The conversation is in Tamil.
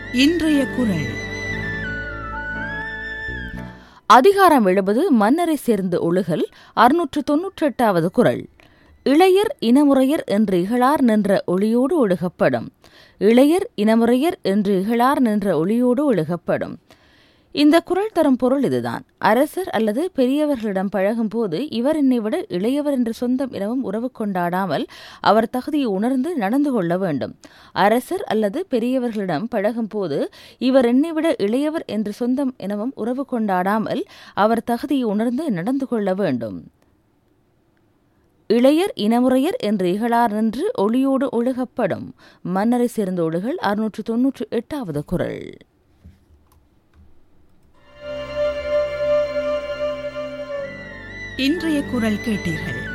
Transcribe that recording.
இன்றைய குரல். அதிகாரம் 70 மன்னரை சேர்ந்து ஒழுகல். 698வது குரல். இளையர் இனமுறையர் என்று இகழார் நின்ற ஒளியோடு ஒழுகப்படும். இளையர் இனமுறையர் என்று இகழார் நின்ற ஒளியோடு ஒழுகப்படும். இந்த குரல் தரும் பொருள் இதுதான். அரசர் அல்லது பெரியவர்களிடம் பழகும் போது இவர் என்னை விட இளையவர் என்று சொந்தம் எனவும் உறவு கொண்டாடாமல் அவர் தகுதியை உணர்ந்து நடந்து கொள்ள வேண்டும். அரசர் அல்லது பெரியவர்களிடம் பழகும் போது இவர் என்னை விட இளையவர் என்று சொந்தம் எனவும் உறவு கொண்டாடாமல் அவர் தகுதியை உணர்ந்து நடந்து கொள்ள வேண்டும். இளையர் இனமுறையர் என்று இகழார் நின்று ஒளியோடு ஒழுகப்படும். மன்னரை சேர்ந்த ஒழுகல். 698வது குரல். இன்றைய குரல் கேட்டீர்கள்.